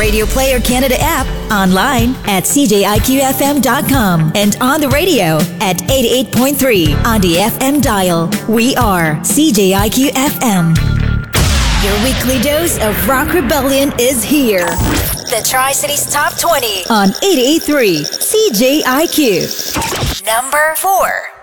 Radio Player Canada app, online at cjiqfm.com, and on the radio at 88.3 on the FM dial. We are CJIQ FM. Your weekly dose of Rock Rebellion is here. The Tri-Cities Top 20 on 88.3 CJIQ. Number 4.